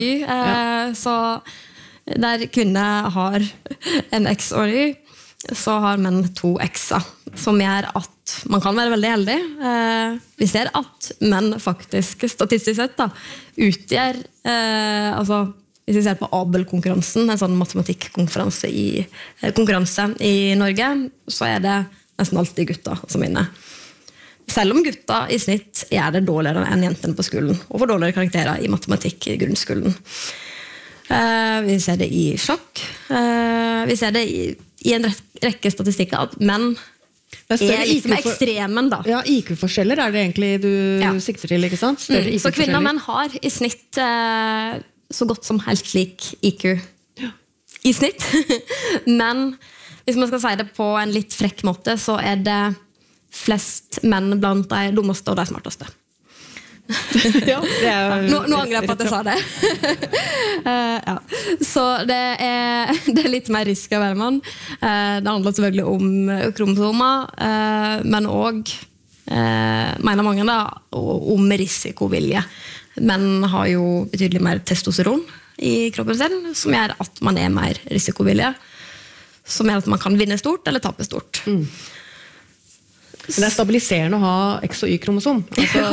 Så der kvinner har en X og Y, så har menn 2 X-er, som gjør at man kan være veldig heldig. Vi ser at menn faktisk, statistisk sett, da, utgjør, hvis vi ser på Abel-konkurransen, en sånn matematikkonkurranse i Norge, så er det nesten alltid gutta som vinner. Selv om gutta i snitt er det dårligere enn jentene på skolen, og får dårligere karakterer i matematikk i grunnskolen. Vi ser det i sjakk. Vi ser det i en rekke statistikker at menn er liksom ekstremen, da. Ja, IQ-forskjeller er det egentlig du sikter til, ikke sant? Så kvinner og menn har i snitt så godt som helt lik IQ. I snitt. Men hvis man skal si det på en litt frekk måte, så er det flest menn blant de dummeste og de smarteste. Nå angrer jeg på at jeg sa det. Så det er litt mer risk å være mann. Det handler selvfølgelig om kromosomer, men også mener mange da, om risikovilje. Menn har jo betydelig mer testosteron i kroppen sin, som gjør at man er mer risikovilje, som gjør at man kan vinne stort eller tape stort. Men det er stabiliserende å ha X- og Y-kromosom.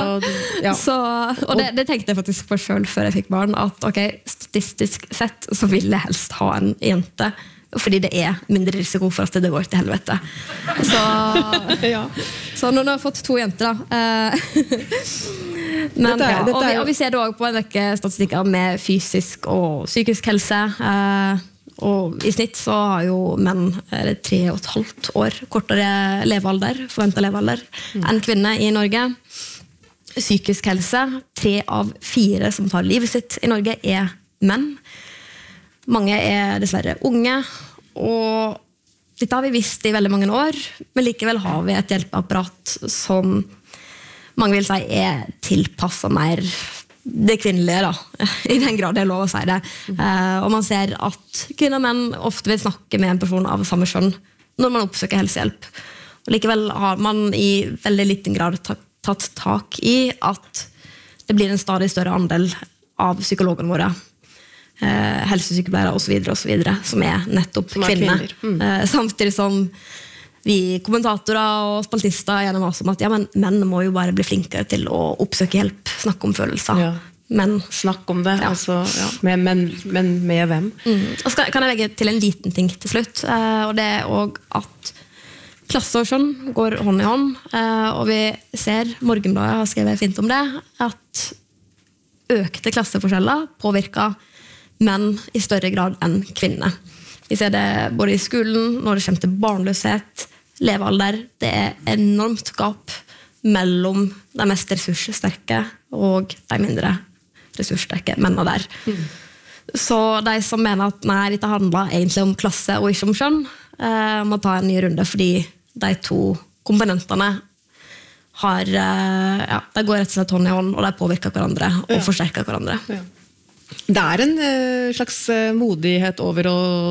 Og det tenkte jeg faktisk på selv før jeg fikk barn, at statistisk sett så vil jeg helst ha en jente, fordi det er mindre risiko for at det går til helvete. Så nå har jeg fått 2 jenter da. Og vi ser det også på en rekke statistikker med fysisk og psykisk helse. Og i snitt så har jo menn 3,5 år kortere levealder, forventet levealder, enn kvinner i Norge. Psykisk helse, 3 av 4 som tar livet sitt i Norge er menn. Mange er dessverre unge, og dette har vi visst i veldig mange år, men likevel har vi et hjelpeapparat som mange vil si er tilpasset mer det kvinnelige, da, i den grad det er lov å si det. Og man ser at kvinner og menn ofte vil snakke med en person av samme kjønn når man oppsøker helsehjelp. Og likevel har man i veldig liten grad tatt tak i at det blir en stadig større andel av psykologene våre, helsesykepleiere og så videre, som er nettopp kvinner. Samtidig som vi kommentatorer og spaltister gjerne maser om at men menn må jo bare bli flinkere til å oppsøke hjelp, snakke om følelser. Men snakk om det, men med hvem? Og så kan jeg legge til en liten ting til slutt, og det er også at klasse og kjønn går hånd i hånd, og vi ser, Morgenbladet har skrevet fint om det, at økte klasseforskjeller påvirker menn i større grad enn kvinner. Vi ser det både i skolen, når det kommer til barnløshet, levealder. Det er enormt gap mellom de mest ressurssterke og de mindre ressurssterke mennene der. Så de som mener at nei, dette handler egentlig om klasse og ikke om kjønn, må ta en ny runde, fordi de 2 komponentene har, de går rett og slett hånd i hånd, og de påvirker hverandre og forsterker hverandre. Det er en slags modighet over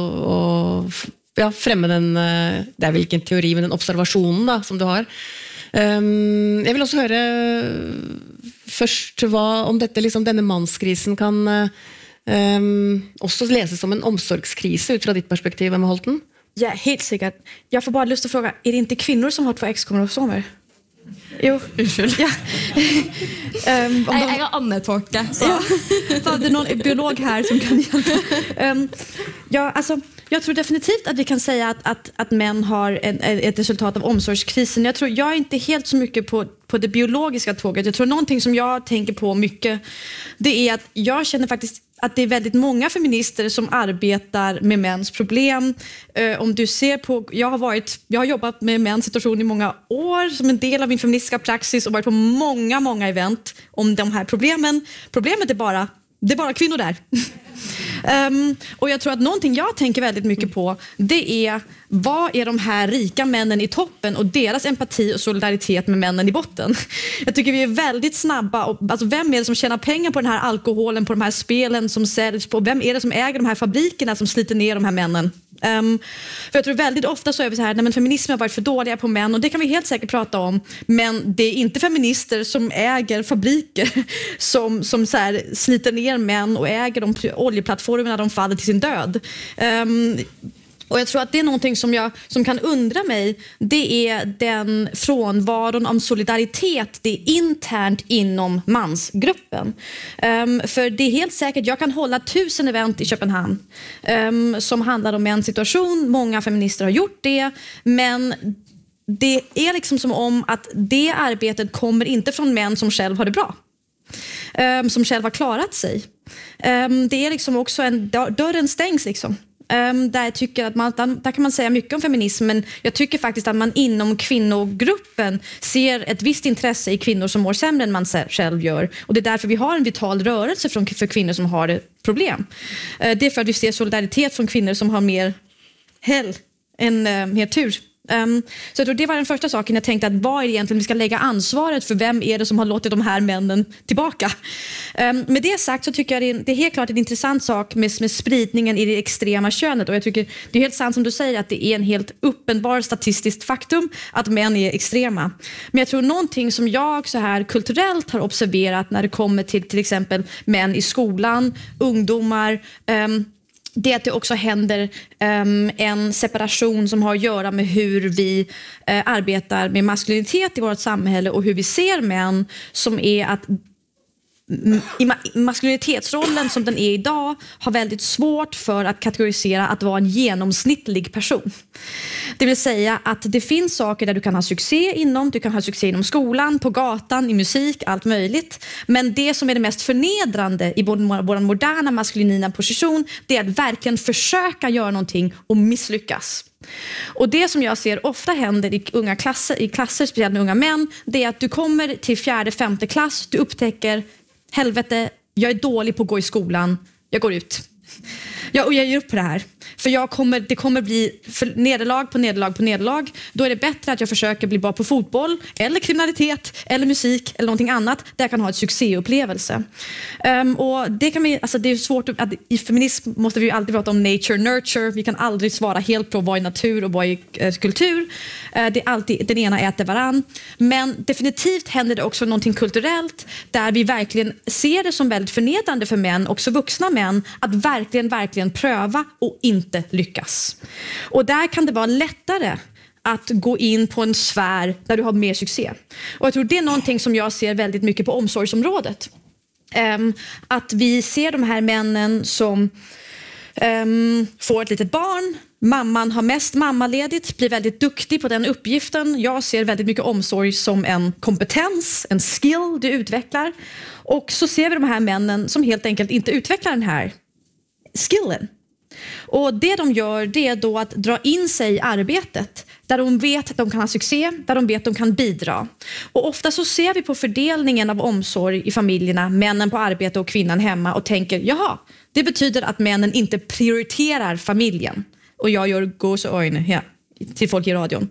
å fremme den, det er vel ikke en teori, men den observasjonen da, som du har. Jeg vil også høre først om dette, denne mannskrisen kan også leses som en omsorgskrise ut fra ditt perspektiv, Emma Holten? Ja, helt sikkert. Jeg får bare lyst til å fråga, er det ikke kvinner som har 2 X-kromosomer? Jo. Unnskyld. Jeg har andetåke. Det er noen biolog her som kan hjelpe. Jag tror definitivt att vi kan säga att män har ett resultat av omsorgskrisen. Jag är inte helt så mycket på det biologiska tåget. Jag tror någonting som jag tänker på mycket, det är att jag känner faktiskt att det är väldigt många feminister som arbetar med mäns problem. Om du ser på, jag har jobbat med mäns situation i många år som en del av min feministiska praxis och varit på många event om de här problemen. Problemet är bara kvinnor där. Och jag tror att någonting jag tänker väldigt mycket på, det är vad är de här rika männen i toppen och deras empati och solidaritet med männen i botten. Jag tycker vi är väldigt snabba och, alltså, vem är det som tjänar pengar på den här alkoholen, på de här spelen som säljs på, vem är det som äger de här fabrikerna som sliter ner de här männen? För jag tror väldigt ofta så är vi så här, nej men feminismen har varit för dåliga på män, och det kan vi helt säkert prata om, men det är inte feminister som äger fabriker som så här sliter ner män och äger de oljeplattformarna de faller till sin död. Och jag tror att det är någonting som kan undra mig, det är den frånvaron om solidaritet, det är internt inom mansgruppen. För det är helt säkert, jag kan hålla 1000 event i Köpenhamn som handlar om mäns situation, många feminister har gjort det, men det är liksom som om att det arbetet kommer inte från män som själv har det bra. Som själv har klarat sig. Det är liksom också dörren stängs liksom. Där jag tycker att där kan man säga mycket om feminism, men jag tycker faktiskt att man inom kvinnogruppen ser ett visst intresse i kvinnor som mår sämre än man själv gör, och det är därför vi har en vital rörelse för kvinnor som har problem. Det är för att vi ser solidaritet från kvinnor som har mer hell än mer tur. Så jag tror det var den första saken jag tänkte, att vad är det egentligen vi ska lägga ansvaret för, vem är det som har låtit de här männen tillbaka? Med det sagt så tycker jag det är helt klart en intressant sak med spridningen i det extrema könet, och jag tycker det är helt sant som du säger att det är en helt uppenbar statistiskt faktum att män är extrema. Men jag tror någonting som jag så här kulturellt har observerat när det kommer till exempel män i skolan, ungdomar, det är att det också händer en separation som har att göra med hur vi arbetar med maskulinitet i vårt samhälle, och hur vi ser män, som är att i maskulinitetsrollen som den är idag har väldigt svårt för att kategorisera att vara en genomsnittlig person. Det vill säga att det finns saker där du kan ha succé inom, du kan ha succé inom skolan, på gatan, i musik, allt möjligt. Men det som är det mest förnedrande i vår moderna maskulina position, det är att verkligen försöka göra någonting och misslyckas. Och det som jag ser ofta händer i klasser, speciellt med unga män, det är att du kommer till 4:e, 5:e klass, du upptäcker, helvete, jag är dålig på att gå i skolan, jag går ut. Och jag ger upp på det här. För det kommer bli nederlag på nederlag på nederlag. Då är det bättre att jag försöker bli bra på fotboll, eller kriminalitet, eller musik, eller någonting annat där jag kan ha ett succéupplevelse. Och det kan det är svårt att i feminism måste vi ju alltid prata om nature, nurture. Vi kan aldrig svara helt på vad är natur och vad är kultur. Det är alltid, den ena äter varann. Men definitivt händer det också någonting kulturellt där vi verkligen ser det som väldigt förnedrande för män, också vuxna män, att verkligen pröva och inte lyckas. Och där kan det vara lättare att gå in på en sfär där du har mer succé. Och jag tror det är någonting som jag ser väldigt mycket på omsorgsområdet. Att vi ser de här männen som får ett litet barn, mamman har mest mammaledigt, blir väldigt duktig på den uppgiften. Jag ser väldigt mycket omsorg som en kompetens, en skill du utvecklar. Och så ser vi de här männen som helt enkelt inte utvecklar den här skillen. Och det de gör, det är då att dra in sig i arbetet där de vet att de kan ha succé, där de vet att de kan bidra. Och ofta så ser vi på fördelningen av omsorg i familjerna, männen på arbete och kvinnan hemma, och tänker, jaha, det betyder att männen inte prioriterar familjen. Och jag gör gås och ögon till folk i radion.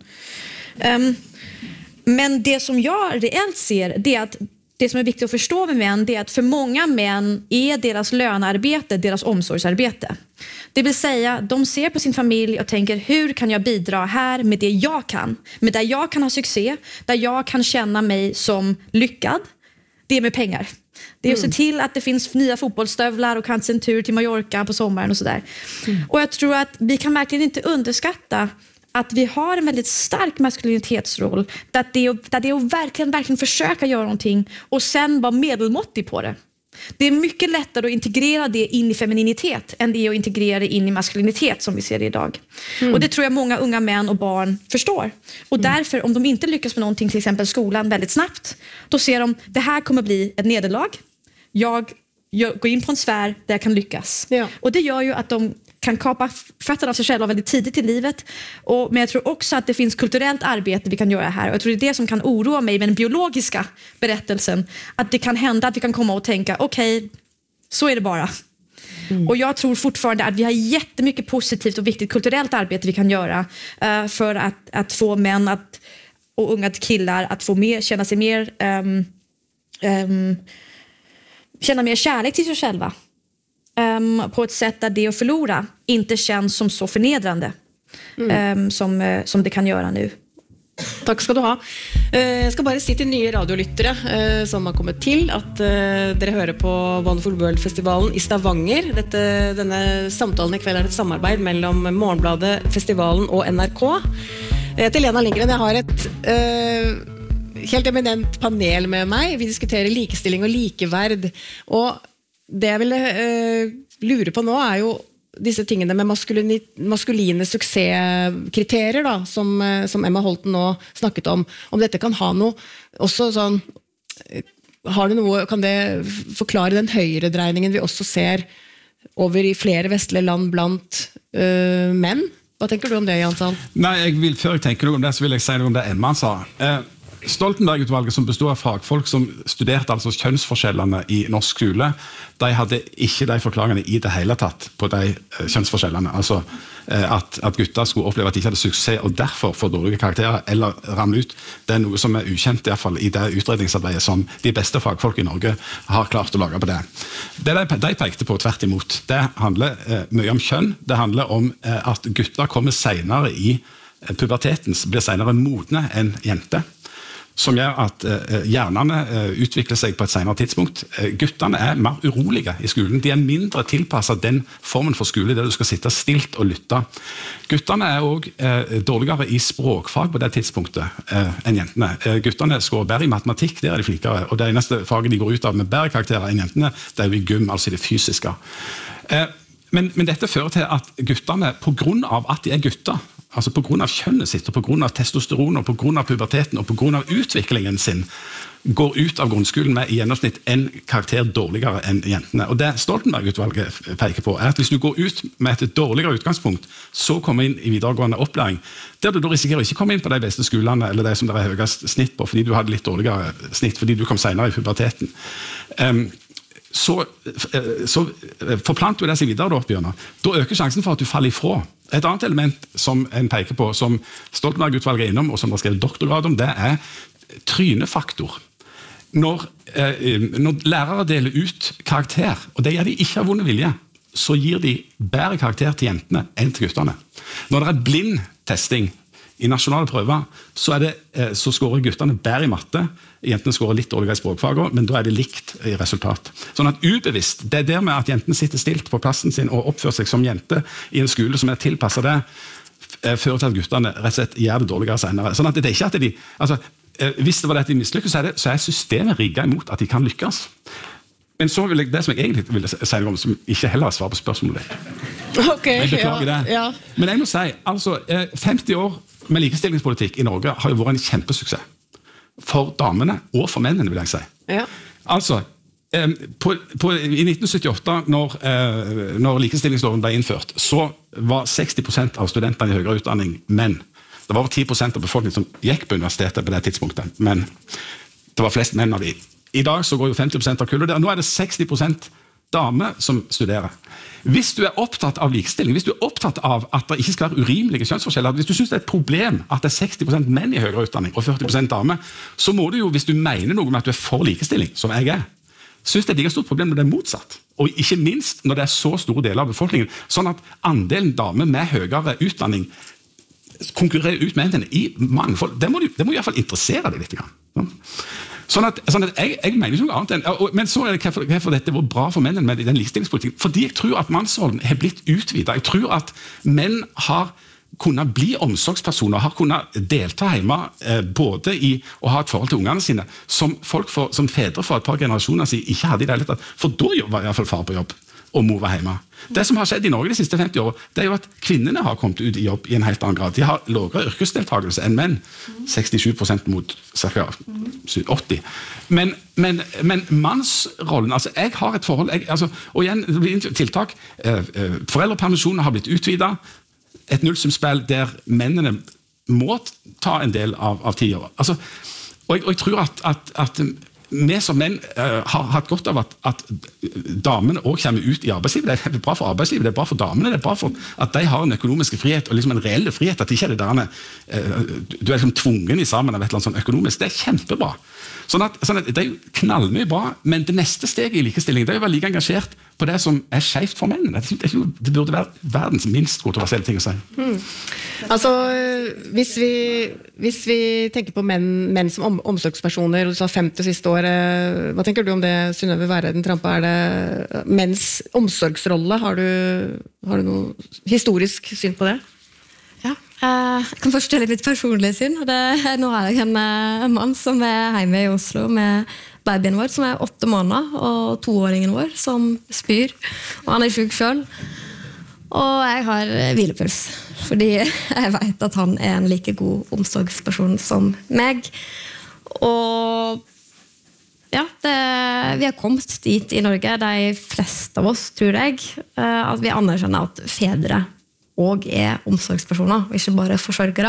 Men det som jag reellt ser, det är att det som är viktigt att förstå med män, det är att för många män är deras lönearbete deras omsorgsarbete. Det vill säga, de ser på sin familj och tänker, hur kan jag bidra här med det jag kan? Med där jag kan ha succé, där jag kan känna mig som lyckad. Det är med pengar. Det är att se till att det finns nya fotbollsstövlar och kanske en tur till Mallorca på sommaren och sådär. Och jag tror att vi kan verkligen inte underskatta att vi har en väldigt stark maskulinitetsroll, där det är att verkligen försöka göra någonting och sen vara medelmåttig på det. Det är mycket lättare att integrera det in i femininitet än det är att integrera det in i maskulinitet som vi ser det idag. Och det tror jag många unga män och barn förstår. Och därför, om de inte lyckas med någonting, till exempel skolan, väldigt snabbt, då ser de, det här kommer bli ett nederlag. Jag går in på en sfär där jag kan lyckas. Ja. Och det gör ju att de kan kapa fötterna av sig själva väldigt tidigt i livet. Men jag tror också att det finns kulturellt arbete vi kan göra här. Och jag tror det är det som kan oroa mig med den biologiska berättelsen. Att det kan hända att vi kan komma och tänka, okej, så är det bara. Och jag tror fortfarande att vi har jättemycket positivt och viktigt kulturellt arbete vi kan göra för att få män och unga killar att få känna mer kärlek till sig själva. på ett sätt där det att förlora inte känns som så förnedrande som det kan göra nu. Takk skal du ha. Jeg skal bare si til nye radiolyttere som har kommet til at dere hører på Wonderful World-festivalen I Stavanger. Denne samtalen I kveld et samarbeid mellom Morgenbladet, festivalen og NRK. Jeg heter Lena Lindgren, jeg har et helt eminent panel med meg. Vi diskuterer likestilling og likeverd. Og det jeg ville lure på nå jo disse tingene med maskuline suksesskriterier da, som Emma Holten nå snakket om dette kan ha noe også sånn, har det noe, kan det forklare den høyredreiningen vi også ser over I flere vestlige land blant menn? Hva tenker du om det, Jansson? Nei, før jeg tenker noe om det, så vil jeg si noe om det Emma sa. Stoltenberg-utvalget som bestod av fagfolk som studerte altså kjønnsforskjellene I norsk skole, de hadde ikke de forklaringene I det hele tatt på de kjønnsforskjellene. Altså at gutter skulle oppleve at de ikke hadde suksess og derfor får dårlige karakterer eller ramle ut. Det noe som ukjent I hvert fall I det utredningsarbeidet som de beste fagfolk I Norge har klart å lage på det. Det de pekte på tvert imot, det handler mye om kjønn. Det handler om at gutter kommer senere I puberteten, blir senere modne enn jenter. Som gjør at hjernene utvikler seg på et senere tidspunkt. Guttene mer urolige I skolen. De mindre tilpasset den formen for skole der du skal sitte stilt og lytte. Guttene også dårligere I språkfag på det tidspunktet enn jentene. Guttene skårer bedre I matematikk, der de flinkere. Og det eneste faget de går ut av med bedre karakterer enn jentene, det jo I gym, altså I det fysiske. Men dette fører til at guttene, på grunn av at de gutter, altså på grunn av kjønnet sitt, og på grunn av testosteron, og på grunn av puberteten, og på grunn av utviklingen sin, går ut av grunnskolen med I gjennomsnitt en karakter dårligere enn jentene. Og det Stoltenberg-utvalget peker på at hvis du går ut med et dårligere utgangspunkt, så kommer inn I videregående opplæring, der du da risikerer ikke komme inn på de beste skolene, eller de som det høyest snitt på, fordi du hadde litt dårligere snitt, fordi du kom senere I puberteten. Så forplanter du det seg videre da, Bjørnar. Da øker sjansen for at du faller ifra. Et annet element som en peker på, som Stoltenberg-utvalget innom, og som det skrevet doktorgrad om, det trynefaktor. Når lærere deler ut karakter, og det gjør de ikke av vonde vilje, så gir de bedre karakter til jentene enn til guttene. Når det blind testing I nasjonale prøver, så skårer guttene bedre I matte, jentene skårer litt dårligere I språkfaget, men da det likt I resultat. Sånn at ubevisst, det der med at jentene sitter stilt på plassen sin og oppfører seg som jente I en skole som tilpasset det, fører til at guttene rett og slett gjør det dårligere senere. Sånn at det ikke at de, altså, hvis det var det at de mislykkes, så systemet rigget imot at de kan lykkes. Men så vil jeg, det som jeg egentlig ville si noe om, som ikke heller svar på spørsmålet. Okay, jeg beklager det. Ja. Men jeg må si, altså, 50 år med likestillingspolitikk I Norge har jo vært en kjempesuksess. For damene og for mennene, vil jeg si. Ja. Altså, I 1978, når likestillingsloven ble innført, så var 60% av studentene I høyere utdanning menn. Det var over 10% av befolkningen som gikk på universitetet på det tidspunktet, men det var flest menn av de. I dag så går jo 50% av kullet der. Nå det 60% damer som studerer. Hvis du opptatt av likestilling, hvis du opptatt av at det ikke skal være urimelige kjønnsforskjeller, hvis du synes det et problem at det 60% menn I høyere utdanning og 40% damer, så må du jo, hvis du mener noe med at du for likestilling, som jeg synes det like stort problem når det motsatt. Og ikke minst når det så store deler av befolkningen, sånn at andelen damer med høyere utdanning konkurrerer ut mennene I mangfold. Det må I hvert fall interessere deg litt. Sånn at jeg mener ikke noe annet enn, men så det hvorfor dette var bra for mennene med den likestillingspolitikken, fordi jeg tror at mannsrollen blitt utvidet. Jeg tror at menn har kunnet bli omsorgspersoner, har kunnet delta hjemme både I å ha et forhold til ungene sine, som fedre for et par generasjoner siden ikke hadde I det hele tatt, for da var I hvert fall far på jobb og mor var hjemme. Det som har skjedd I Norge de siste 50 år, det jo at kvinnene har kommet ut I jobb I en helt annen grad. De har lavere yrkesdeltakelse enn menn, 67% mot ca. 80%. Men mannsrollen, altså jeg har et forhold, og igjen, det blir tiltak, foreldrepermisjonen har blitt utvidet, et nullsumspill der mennene må ta en del av tida. Altså, og jeg tror at vi som menn har hatt godt av at damene også kommer ut i arbeidslivet. Det bra for arbeidslivet, det bra for damene, det bra for at de har en økonomisk frihet, og liksom en reell frihet, at ikke det der, du liksom tvungen i sammen av et eller annet sånn økonomisk. Det kjempebra. Sånn at det jo knallmye bra, men det neste steget i likestilling, det å være like engasjert på det som skjevt for menn. Det burde være verdens minst kontroversielle ting å si. Altså, hvis vi tenker på menn som omsorgspersoner, og du sa 50 siste år, hva tenker du om det, Synnøve Væreiden Trampe? Det menns omsorgsrolle? Har du noe historisk syn på det? Ja, jeg kan først dele mitt personlige syn. Nå har jeg en mann som hjemme i Oslo med babyen vår, som 8 måneder, og 2-åringen vår, som spyr, og han syk selv. Og jeg har hvilepuls, fordi jeg vet at han en like god omsorgsperson som meg. Og ja, vi har kommet dit i Norge, de fleste av oss, tror jeg, at vi anerkjenner at fedre og omsorgspersoner, og ikke bare forsørgere.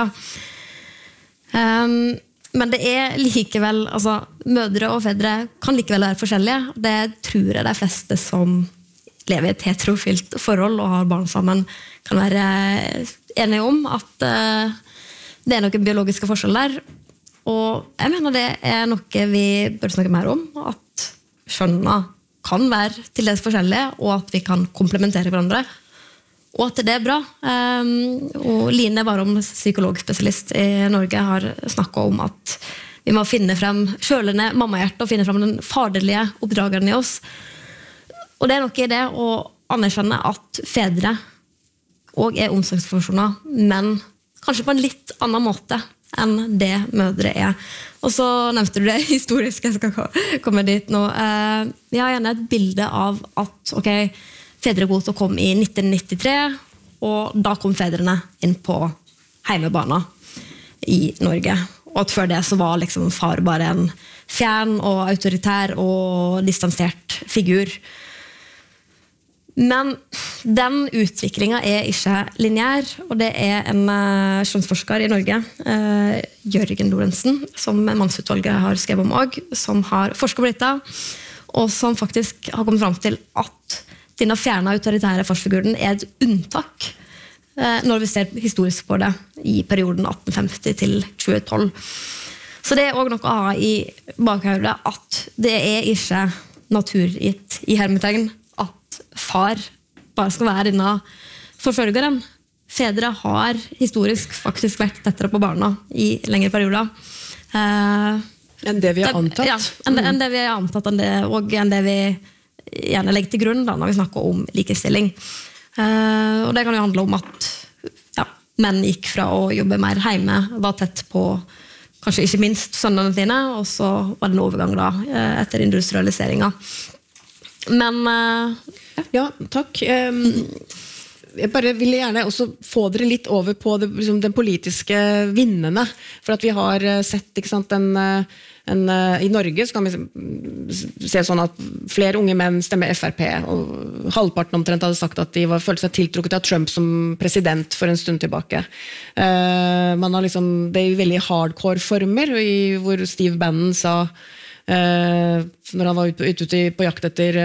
Men det likevel, altså, mødre og fedre kan likevel være forskjellige. Det tror jeg de fleste som lever i et heterofilt forhold og har barn sammen, kan være enige om at det noen biologiske forskjeller. Og jeg mener det noe vi bør snakke mer om, at kjønnene kan være til dels forskjellige, og at vi kan komplementere hverandre. Og at det bra. Og Line Warholm, psykologspesialist i Norge, har snakket om at vi må finne frem kjølende mammahjerte og finne frem den faderlige oppdrageren i oss. Og det noe i det å anerkjenne at fedre også omsorgspersoner, men kanskje på en litt annen måte enn det mødre Og så nevnte du det historiske, jeg skal komme dit nå. Vi har gjerne et bilde av at fedre god til å komme i 1993, og da kom fedrene inn på heimebana i Norge. Og at før det så var liksom far bare en fjern og autoritær og distansert figur. Men den utviklingen ikke lineær, og det en kjønnsforsker i Norge, Jørgen Lorentzen, som mannsutvalget har skrevet om også, som har forsket på dette, og som faktisk har kommet frem til at denne fjerne autoritære farsfiguren et unntak når vi ser historisk på det i perioden 1850 til 2012. Så det også noe å ha i bakhodet at det ikke naturgitt i hermetegn at far bare skal være denne forsørgeren. Fedre har historisk faktisk vært tettere på barna i lengre perioder. Enn det vi har antatt. Ja, enn det vi har antatt, og enn det vi gjerne legge til grunn da, når vi snakker om likestilling. Og det kan jo handle om at menn gikk fra å jobbe mer hjemme, var tett på kanskje ikke minst sønnene sine, og så var det en overgang da, etter industrialiseringen. Men ja, takk. Jeg bare ville gjerne også få dere litt over på liksom, den politiske vinnene, for at vi har sett, ikke sant, i Norge så kan vi se sånn at flere unge menn stemmer FrP, og halvparten omtrent hadde sagt at de følte seg tiltrukket av Trump som president for en stund tilbake. Man har liksom, det veldig hardcore former, hvor Steve Bannon sa, når han var ute på jakt etter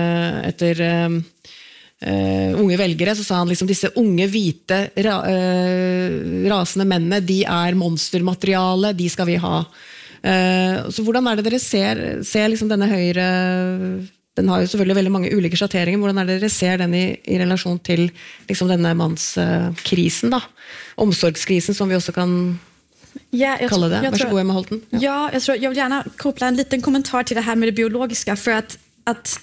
unge velgere, så sa han liksom disse unge, hvite, rasende mennene, de monstermateriale, de skal vi ha. Så hvordan det dere ser liksom denne høyre, den har jo selvfølgelig veldig mange ulike sjatteringer, hvordan det dere ser den i relasjon til liksom denne mannskrisen da, omsorgskrisen som vi også kan kalla det. Vær så god, Emma Holten. Ja, jag vill gärna koppla en liten kommentar till det här med det biologiska, för att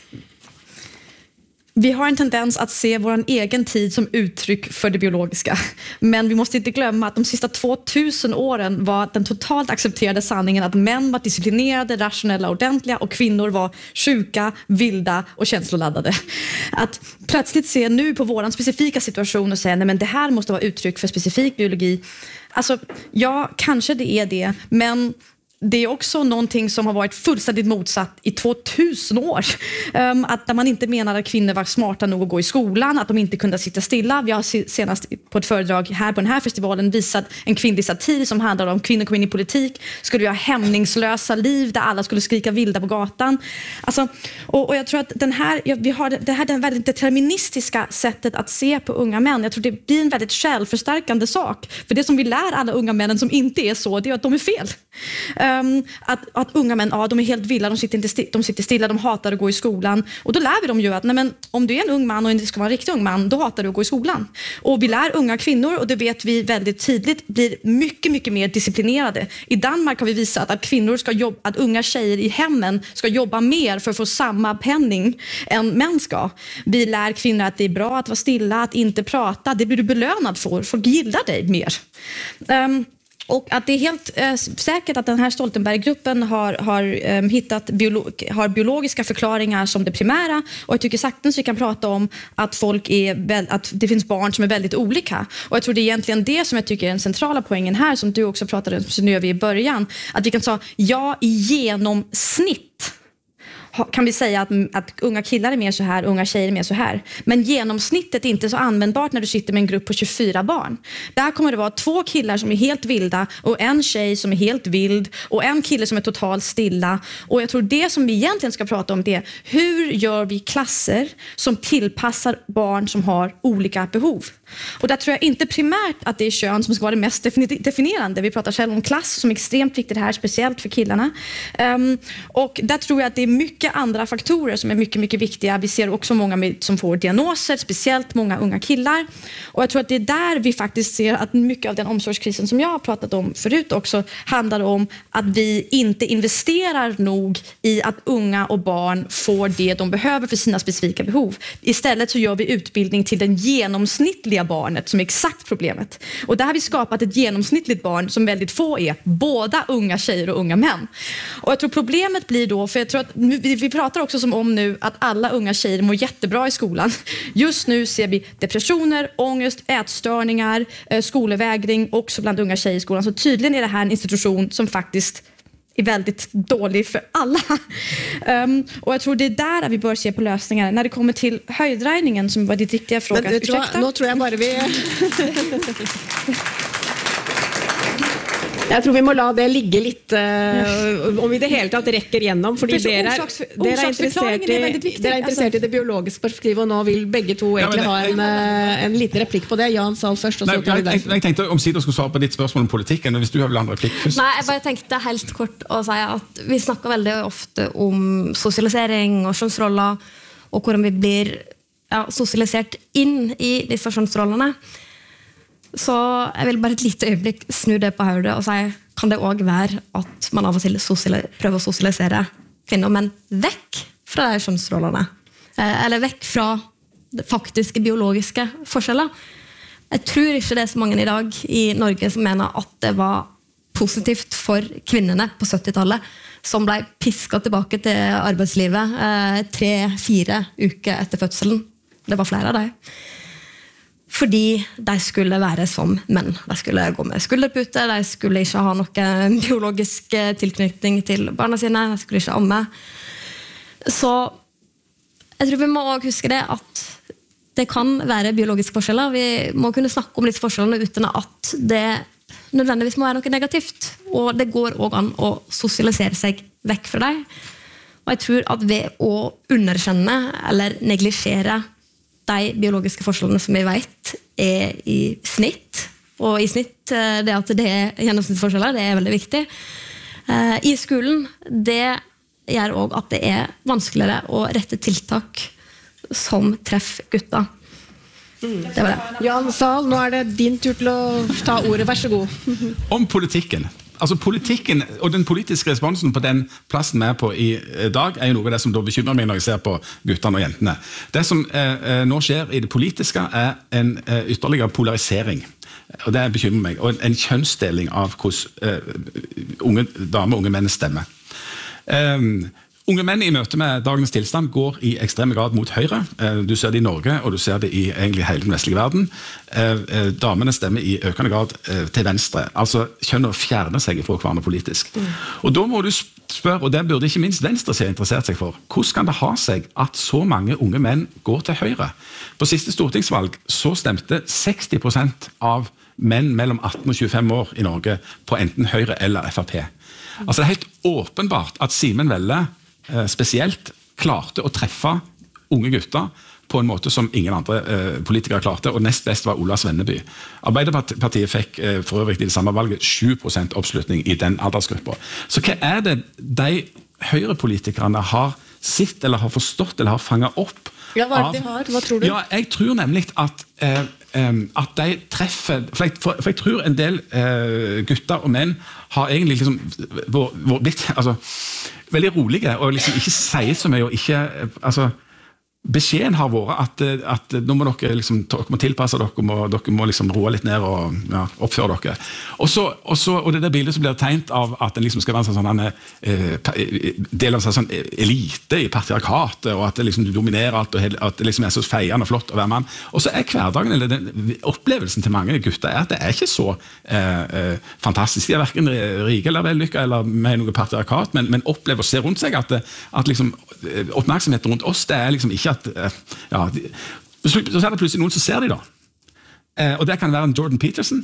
vi har en tendens att se vår egen tid som uttryck för det biologiska. Men vi måste inte glömma att de sista 2000 åren var den totalt accepterade sanningen att män var disciplinerade, rationella och ordentliga och kvinnor var sjuka, vilda och känsloladdade. Att plötsligt se nu på våran specifika situation och säga nej, men det här måste vara uttryck för specifik biologi. Alltså, ja, kanske det är det, men det är också någonting som har varit fullständigt motsatt i 2000 år. Att där man inte menar att kvinnor var smarta nog att gå i skolan, att de inte kunde sitta stilla. Vi har senast på ett föredrag här på den här festivalen visat en kvinnlig satir som handlar om kvinnor kom in i politik. Skulle vi ha hämningslösa liv där alla skulle skrika vilda på gatan. Alltså, och jag tror att vi har det här väldigt deterministiska sättet att se på unga män. Jag tror det blir en väldigt självförstärkande sak. För det som vi lär alla unga männen som inte är så, det är att de är fel. Att unga män, de är helt vilda, de sitter stilla, de hatar att gå i skolan. Och då lär vi dem ju att om du är en ung man och inte ska vara en riktig ung man, då hatar du att gå i skolan. Och vi lär unga kvinnor, och det vet vi väldigt tydligt, blir mycket, mycket mer disciplinerade. I Danmark har vi visat att att unga tjejer i hemmen ska jobba mer för att få samma penning än män ska. Vi lär kvinnor att det är bra att vara stilla, att inte prata, det blir du belönad för. Folk gillar dig mer. Och att det är helt säkert att den här Stoltenberg-gruppen har biologiska förklaringar som det primära. Och jag tycker saktens vi kan prata om att att det finns barn som är väldigt olika. Och jag tror det är egentligen det som jag tycker är den centrala poängen här, som du också pratade om Synnöve i början. Att vi kan säga, i genomsnitt kan vi säga att unga killar är mer så här, unga tjejer är mer så här. Men genomsnittet är inte så användbart när du sitter med en grupp på 24 barn. Där kommer det vara 2 killar som är helt vilda och en tjej som är helt vild och en kille som är totalt stilla. Och jag tror det som vi egentligen ska prata om, det är hur gör vi klasser som tillpassar barn som har olika behov. Och där tror jag inte primärt att det är kön som ska vara det mest definierande. Vi pratar själv om klass som är extremt viktigt här, speciellt för killarna. Och där tror jag att det är mycket andra faktorer som är mycket, mycket viktiga. Vi ser också många som får diagnoser, speciellt många unga killar. Och jag tror att det är där vi faktiskt ser att mycket av den omsorgskrisen som jag har pratat om förut också handlar om att vi inte investerar nog i att unga och barn får det de behöver för sina specifika behov. Istället så gör vi utbildning till den genomsnittliga barnet som är exakt problemet. Och där har vi skapat ett genomsnittligt barn som väldigt få är, båda unga tjejer och unga män. Och jag tror problemet blir då, för jag tror att vi pratar också som om nu att alla unga tjejer mår jättebra i skolan. Just nu ser vi depressioner, ångest, ätstörningar, skolvägring också bland unga tjejer i skolan. Så tydligen är det här en institution som faktiskt är väldigt dålig för alla. Och jag tror det är där vi bör se på lösningar. När det kommer till höjdräkningen som var ditt riktiga fråga. Nu tror jag bara vi... Jeg tror vi må la det ligge litt, om vi det hele tatt rekker gjennom, fordi dere er interessert i det biologiske perspektivet, og nå vil begge to egentlig ha en liten replikk på det. Jan Sahl først, og så tar vi deg. Jeg tenkte om Sida skulle svare på ditt spørsmål om politikken, hvis du har vel en replikk først. Nei, jeg bare tenkte helt kort å si at vi snakker veldig ofte om sosialisering og kjønnsroller, og hvordan vi blir sosialisert inn i disse kjønnsrollene. Så jeg vil bare et lite øyeblikk snu det på hodet og si, kan det også være at man av og til prøver å sosialisere kvinner og menn vekk fra de kjønnsrollene? Eller vekk fra faktiske biologiske forskjeller? Jeg tror ikke det er så mange i dag i Norge som mener at det var positivt for kvinnerne på 70-tallet, som ble pisket tilbake til arbeidslivet 3-4 uker etter fødselen. Det var flere av dem. Fordi de skulle være som menn. De skulle gå med skulderpute, de skulle ikke ha noen biologisk tilknytning til barna sine, de skulle ikke amme. Så jeg tror vi må også huske det at det kan være biologiske forskjeller. Vi må kunne snakke om disse forskjellene uten at det nødvendigvis må være noe negativt. Og det går også an å sosialisere seg vekk fra dem. Og jeg tror at ved å underkjenne eller neglisjere de biologiske forskjellene som vi vet er i snitt, og i snitt det at det er gjennomsnittsforskjeller, det er veldig viktig. I skolen, det gjør også at det er vanskeligere å rette tiltak som treffer gutta. Det var det. Jan Sahl, nå er det din tur til å ta ordet, vær så god. Om politikken. Altså politikken og den politiske responsen på den plassen vi er på i dag er jo noe av det som da bekymrer meg når jeg ser på guttene og jentene. Det som nå skjer i det politiske er en ytterligere polarisering. Og det bekymrer meg. Og en kjønnsdeling av hvordan unge damer og unge menn stemmer. Unge menn i møte med dagens tilstand går i ekstrem grad mot høyre. Du ser det i Norge, og du ser det i egentlig hele den vestlige verden. Damene stemmer i økende grad til venstre. Altså kjønner fjerner seg fra hverandre politisk. Og da må du spørre, og det burde ikke minst venstresiden interessert seg for, hvordan kan det ha seg at så mange unge menn går til høyre? På siste stortingsvalg så stemte 60% av menn mellom 18 og 25 år i Norge på enten Høyre eller FrP. Altså det er helt åpenbart at Simen Velle spesielt klarte å treffe unge gutter på en måte som ingen andre politikere klarte, og nest best var Ola Svenneby. Arbeiderpartiet fikk for øvrig i det samme valget 7% oppslutning i den aldersgruppa. Så hva er det de høyrepolitikerne har sett, eller har forstått, eller har fanget opp? Ja, hva er det de har? Hva tror du? Ja, jeg tror nemlig at de treffer, for jeg tror en del gutter og menn har egentlig liksom blitt veldig rolige, og liksom ikke sier så mye, og ikke, beskjeden har vært at nå må dere må tilpasse dere må liksom roe litt ned og oppføre dere. Og det der bildet som blir tegnet av at en liksom skal være en del av en sånn elite i patriarkatet, og at det liksom dominerer alt, og at det liksom så feiende og flott å være mann. Og så hverdagen, eller den opplevelsen til mange gutter, at det ikke så fantastisk. De er hverken rike eller vellykket, eller med noe patriarkat, men opplever å se rundt seg at liksom, oppmerksomheten rundt oss, det liksom ikke at så er det plutselig noen som ser de da. Og det kan være en Jordan Peterson,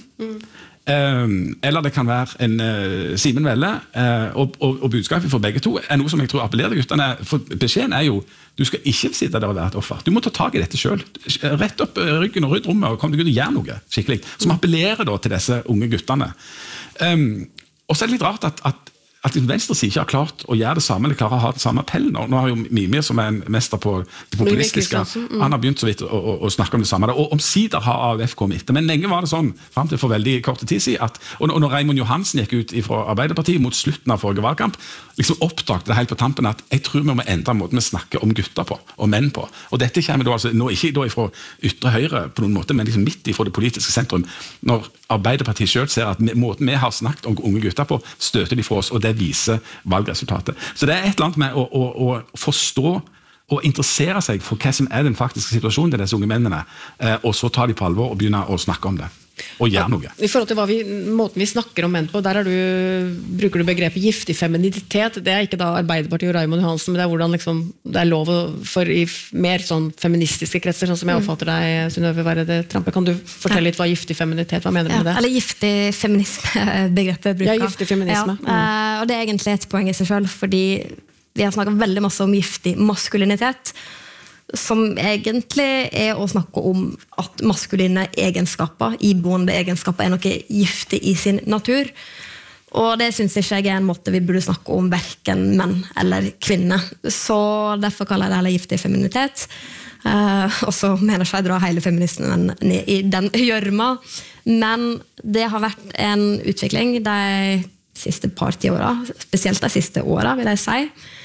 eller det kan være en Simen Velle, og budskapet for begge to noe som jeg tror appellerer til guttene, for beskjeden jo, du skal ikke sitte der og være et offer. Du må ta tag i dette selv. Rett opp ryggen og rydd rommet, og kom deg ut og gjøre noe skikkelig, som appellerer da til disse unge guttene. Og så det litt rart at venstresiden ikke har klart å gjøre det samme, eller klarer å ha den samme appellen. Nå har jo Mimir, som en mester på det populistiske, han har begynt så vidt å snakke om det samme. Og omsider har AUF kommet etter. Men lenge var det sånn, frem til for veldig kort tid siden, og når Raymond Johansen gikk ut fra Arbeiderpartiet mot slutten av forrige valgkamp, liksom oppdaget det helt på tampen at jeg tror vi må endre måten vi snakker om gutter på, og menn på. Og dette kommer da, nå ikke da fra ytre høyre på noen måte, men liksom midt fra det politiske sentrum, når Arbeiderpartiet selv ser at måten vi har snakket om unge gutter på, støter de fra oss, og det viser valgresultatet. Så det et eller annet med å forstå og interessere seg for hva som den faktiske situasjonen til disse unge mennene, og så ta de på alvor og begynne å snakke om det. Og gjøre noe. I forhold til måten vi snakker om menn på, der bruker du begrepet giftig feminitet. Det ikke da Arbeiderpartiet og Raymond Johansen, men det hvordan liksom, det lov for i mer sånn feministiske kretser, sånn som jeg oppfatter deg, Synnøve Weirede Trampe. Kan du fortelle litt hva giftig feminitet, hva mener du med det? Eller giftig feminisme-begrepet bruker. Ja, giftig feminisme. Og det egentlig et poeng i seg selv, fordi vi har snakket veldig masse om giftig maskulinitet, som egentlig å snakke om at maskuline egenskaper, iboende egenskaper, noe giftig i sin natur. Og det synes ikke jeg en måte vi burde snakke om hverken menn eller kvinner. Så derfor kaller jeg det heller giftig feminitet. Og så mener jeg dra hele feminismen ned i den gjørma. Men det har vært en utvikling de siste par 10 årene, spesielt de siste årene, vil jeg si,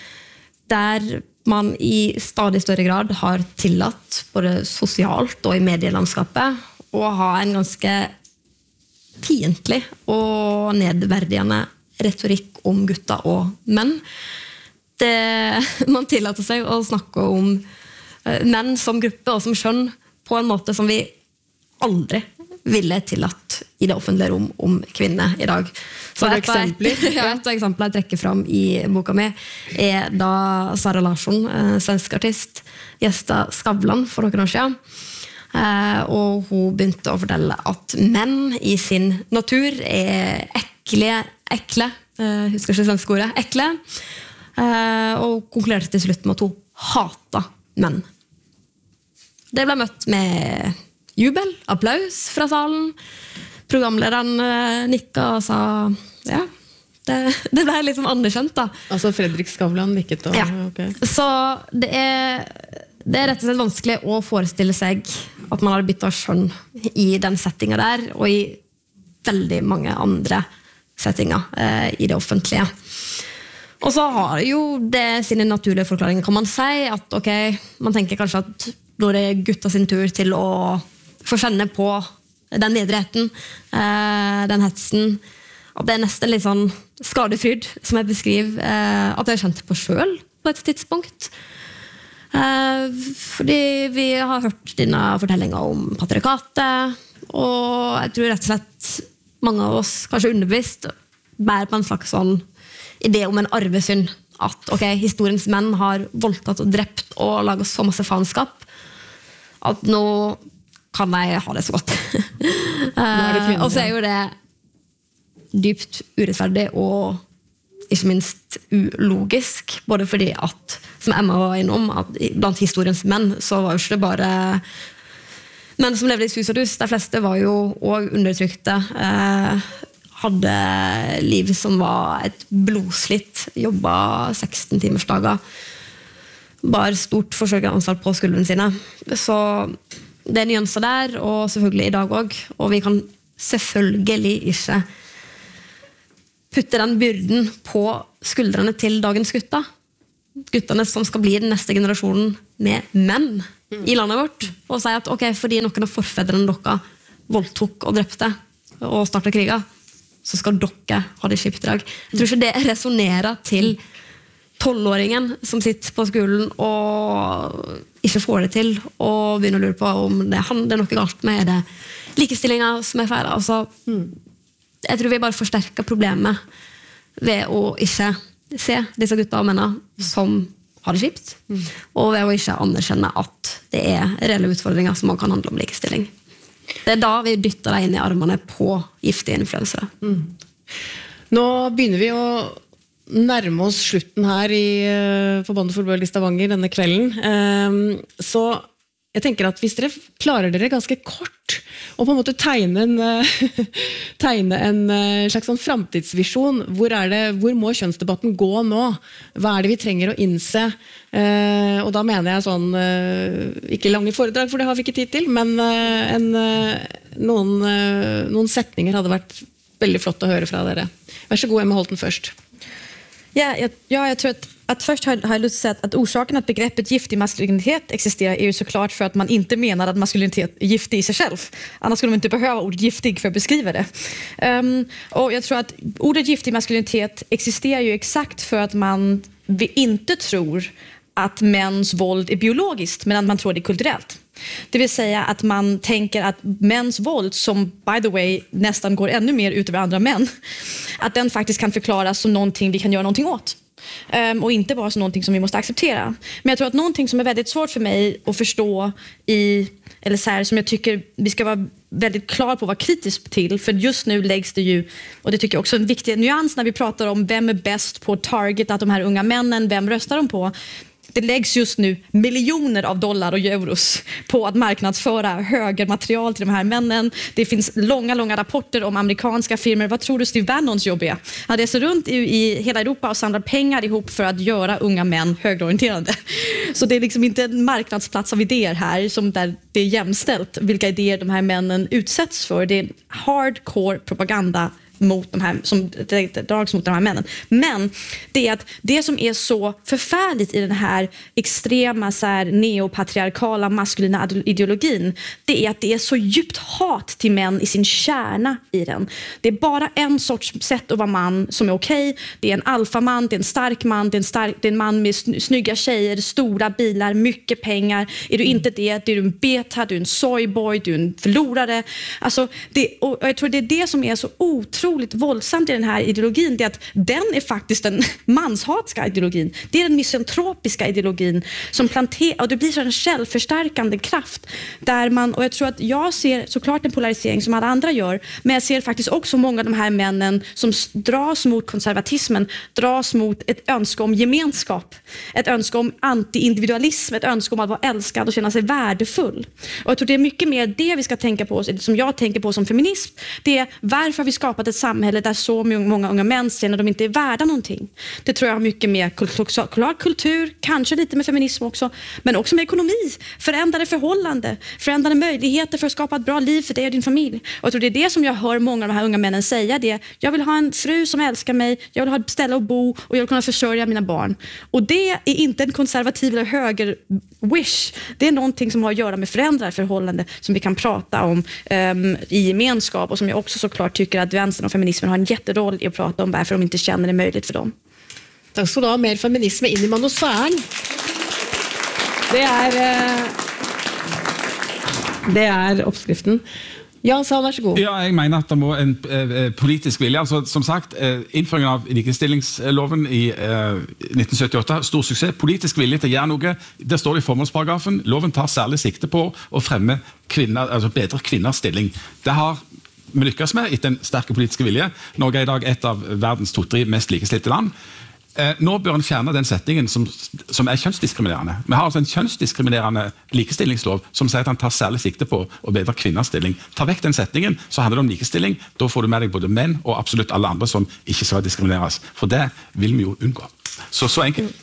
der man i stadig større grad har tillatt, både sosialt og i medielandskapet, å ha en ganske fiendtlig og nedverdigende retorikk om gutter og menn. Man tillater seg å snakke om menn som gruppe og som kjønn på en måte som vi aldri ville tillatt i det offentlige rom om kvinner i dag. Så et eksempel jeg trekker fram i boka mi da Sara Larsson, svensk artist, gjestet Skavlan for noen år siden. Og hun begynte å fortelle at menn i sin natur ekle, husker ikke svenske ordet, ekle, og konkluderte til slutt med at hun hatet menn. Det ble møtt med jubel, applaus fra salen. Programlederen nikket og sa ja, det ble liksom anerkjent da. Altså Fredrik Skavlan nikket da? Ja, okay. Så det rett og slett vanskelig å forestille seg at man har byttet skjønn i den settingen der, og i veldig mange andre settinger i det offentlige. Og så har jo det sine naturlige forklaringer, kan man si, at ok, man tenker kanskje at når det gutta sin tur til å få kjenne på den nedretten, den hetsen, at det nesten litt sånn skadefryd, som jeg beskriver, at jeg kjente på selv på ett tidspunkt. Fordi vi har hørt dine fortellinger om patriarkatet, og jeg tror rett og slett mange av oss, kanskje underbevisst, bærer på en slags sånn idé om en arvesynd. At historiens menn har voldtatt og drept og laget så masse faenskap, at nå kan jeg ha det så godt. Og så er jo det dypt urettferdig og ikke minst ulogisk, både fordi at, som Emma var innom, at blant historiens menn så var jo ikke det bare menn som levde i sus og dus. De fleste var jo også undertrykte, hadde liv som var et blodslitt, jobbet 16 timers dager, bare stort forsørgeransvar på skuldrene sine. Så det er nyanser der, og selvfølgelig i dag også, og vi kan selvfølgelig ikke putte den byrden på skuldrene til dagens gutter. Gutterne som skal bli den neste generasjonen med menn i landet vårt, og si at fordi noen av forfedrene dere voldtok og drepte og startet kriger, så skal dere ha det kjipt i dag. Jeg tror ikke det resonerer til 12-åringen som sitter på skolen og ikke får det til, og begynner å lure på om det er noe galt med, er det likestillingen som er feil. Altså, jeg tror vi bare forsterker problemet ved å ikke se disse gutta og mennene som har det kjipt, og ved å ikke anerkjenne at det er reelle utfordringer som kan handle om likestilling. Det er da vi dytter deg inn i armene på giftige influensere. Nå begynner vi å nærme oss slutten her i Forbandet fotball i Stavanger denne kvelden. Så jeg tenker at hvis dere klarer dere ganske kort og på en måte tegne en slags sånn framtidsvisjon, hvor må kjønnsdebatten gå nå? Hva er det vi trenger å innse? Og da mener jeg sånn, ikke lange foredrag, for det har vi ikke tid til, men noen setninger hadde vært veldig flott å høre fra dere. Vær så god, Emma Holten først. Ja, jag tror att först har jag lust att säga att orsaken att begreppet giftig maskulinitet existerar är ju såklart för att man inte menar att maskulinitet är giftig i sig själv. Annars skulle man inte behöva ordet giftig för att beskriva det. Och jag tror att ordet giftig maskulinitet existerar ju exakt för att man inte tror att mäns våld är biologiskt, men att man tror det är kulturellt. Det vill säga att man tänker att mäns våld, som by the way nästan går ännu mer ut över andra män, att den faktiskt kan förklaras som någonting vi kan göra någonting åt. Och inte bara som någonting som vi måste acceptera. Men jag tror att någonting som är väldigt svårt för mig att förstå eller så här, som jag tycker vi ska vara väldigt klar på att vara kritisk till, för just nu läggs det ju, och det tycker jag också är en viktig nyans när vi pratar om vem är bäst på target, att de här unga männen, vem röstar de på? Det läggs just nu miljoner av dollar och euros på att marknadsföra högermaterial till de här männen. Det finns långa rapporter om amerikanska firmor. Vad tror du Steve Bannons jobb är? Han reser runt i hela Europa och samlar pengar ihop för att göra unga män högerorienterade. Så det är liksom inte en marknadsplats av idéer här som där det är jämställt vilka idéer de här männen utsätts för. Det är hardcore propaganda mot de här, som drags mot de här männen. Men det är att det som är så förfärligt i den här extrema så här, neopatriarkala maskulina ideologin, det är att det är så djupt hat till män i sin kärna i den. Det är bara en sorts sätt att vara man som är okej. Det är en alfaman, det är en stark man, det är en man med snygga tjejer, stora bilar, mycket pengar. Är du inte det, är du en beta, du är en soyboy, du är en förlorare. Alltså, och jag tror det är det som är så otroligt våldsamt i den här ideologin, det är att den är faktiskt den manshatska ideologin. Det är den misantropiska ideologin som planterar, och det blir så en självförstärkande kraft där man, och jag tror att jag ser såklart en polarisering som alla andra gör, men jag ser faktiskt också många av de här männen som dras mot konservatismen, dras mot ett önske om gemenskap, ett önske om anti-individualism, ett önske om att vara älskad och känna sig värdefull. Och jag tror det är mycket mer det vi ska tänka på, som jag tänker på som feminism. Det är varför har vi skapat ett samhälle där så många unga män känner att de inte är värda någonting. Det tror jag har mycket med kultur, kanske lite med feminism också, men också med ekonomi, förändrade förhållanden, förändrade möjligheter för att skapa ett bra liv för dig och din familj. Och jag tror det är det som jag hör många av de här unga männen säga, det jag vill ha en fru som älskar mig, jag vill ha ett ställe att bo och jag vill kunna försörja mina barn. Och det är inte en konservativ eller höger wish. Det är någonting som har att göra med förändrade förhållanden som vi kan prata om i gemenskap, och som jag också såklart tycker att vänstern och feminismen har en jätteroll i att prata om varför de inte känner det möjligt för dem. Takk skal du ha, mer feminisme inn i manosfæren. Det er oppskriften. Jan Sahl, vær så god. Ja, jeg mener at det må en politisk vilje. Altså, som sagt, innføringen av likestillingsloven i 1978, stor suksess. Politisk vilje til å gjøre noe. Det står i formålsparagrafen. Loven tar særlig sikte på å fremme bedre kvinners stilling. Det har vi lykkes med etter en sterk politisk vilje. Norge er i dag et av verdens 2-3 mest likestilte land. Nå bør en fjerne den setningen som er kjønnsdiskriminerende. Vi har altså en kjønnsdiskriminerende likestillingslov som sier at han tar særlig sikte på å bedre kvinners stilling. Ta vekk den setningen, så handler det om likestilling. Da får du med deg både menn og absolutt alle andre som ikke skal diskrimineres. For det vil vi jo unngå. Så enkelt.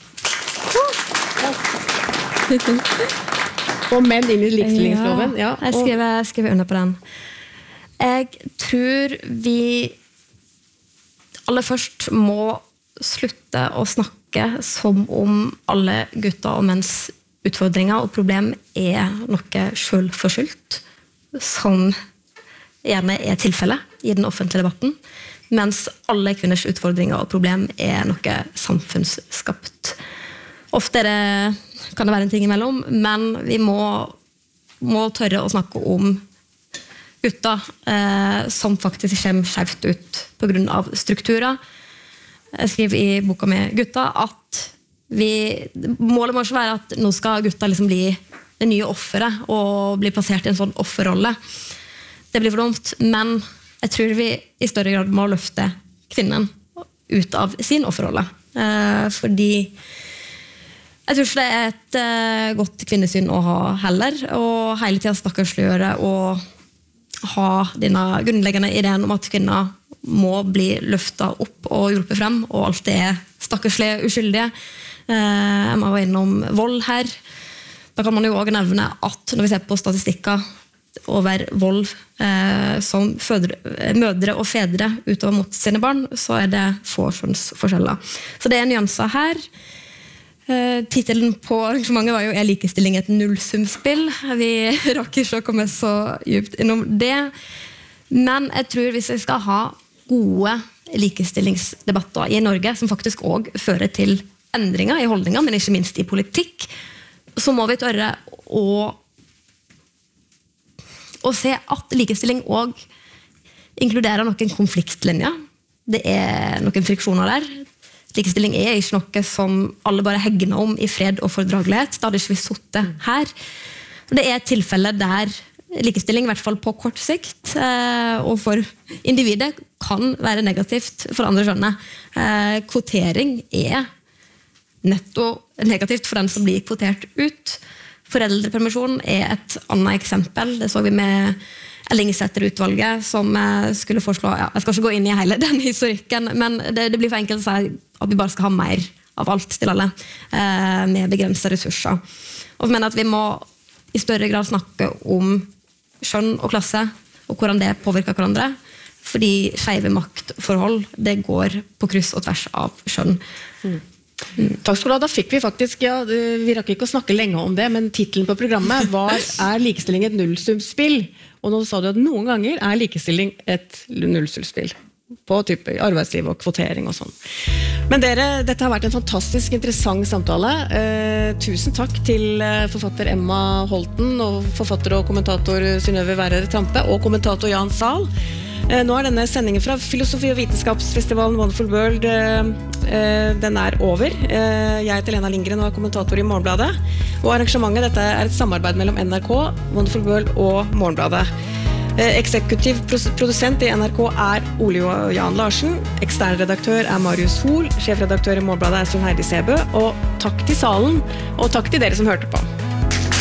Og menn inn i likestillingsloven. Ja, jeg skriver under på den. Jeg tror vi aller først må slutte å snakke som om alle gutter og menns utfordringer og problem er noe selvforskyldt, som gjerne er tilfellet i den offentlige debatten, mens alle kvinners utfordringer og problem er noe samfunnsskapt. Ofte kan det være en ting imellom, men vi må tørre å snakke om gutter som faktisk kommer skjevt ut på grunn av strukturer. Jeg skriver i boka med gutta at målet må ikke være at nå skal gutta liksom bli det nye offeret og bli plassert i en sånn offerrolle. Det blir for dumt, men jeg tror vi i større grad må løfte kvinnen ut av sin offerrolle. Fordi jeg tror ikke det er et godt kvinnesyn å ha heller, og hele tiden stakkarsliggjøre og ha denne grunnleggende ideen om at kvinner må bli løftet opp og hjulpet frem, og alt det er stakkarslige, uskyldige. Jeg må være innom vold her. Da kan man jo også nevne at når vi ser på statistikker over vold som mødre og fedre utover mot sine barn, så er det få forskjeller. Så det er nyanser her. Titelen på arrangementet var jo «Er likestilling et nullsumspill?» Vi rakk ikke å komme så djupt innom det. Men jeg tror hvis vi skal ha gode likestillingsdebatter i Norge, som faktisk også fører til endringer i holdninger, men ikke minst i politikk, så må vi tørre å se at likestilling også inkluderer noen konfliktlinjer. Det er noen friksjoner der. Likestilling er ikke noe som alle bare hegner om i fred og fordragelighet. Da hadde ikke vi sittet her. Det er et tilfelle der likestilling, i hvert fall på kort sikt, og for individet, kan være negativt for andre kjønnet. Kvotering er netto negativt for den som blir kvotert ut. Foreldrepermisjon er et annet eksempel. Det så vi med Ellingsæter-utvalget, som skulle foreslå, jeg skal ikke gå inn i hele den historikken, men det blir for enkelt å si at vi bare skal ha mer av alt til alle, med begrensede ressurser. Og jeg mener at vi må i større grad snakke om kjønn og klasse, og hvordan det påvirker hverandre, fordi skeive maktforhold, det går på kryss og tvers av kjønn. Takk skal du ha. Da fikk vi faktisk, vi rakk ikke å snakke lenge om det, men titelen på programmet var «Er likestilling et nullsumspill?» Og nå sa du at noen ganger er likestilling et nullsumspill på type arbeidsliv og kvotering og sånn. Men dere, dette har vært en fantastisk interessant samtale. Tusen takk til forfatter Emma Holten og forfatter og kommentator Synnøve Værøy Trampe og kommentator Jan Sahl. Nå er denne sendingen fra Filosofi- og vitenskapsfestivalen Wonderful World, den er over. Jeg heter Lena Lindgren og er kommentator i Morgenbladet. Og arrangementet, dette er et samarbeid mellom NRK, Wonderful World og Morgenbladet. Eksekutiv produsent i NRK er Ole Jan Larsen, eksternredaktør er Marius Hoel, sjefredaktør i Morgenbladet er Sun Heidi Sebø, og takk til salen, og takk til dere som hørte på.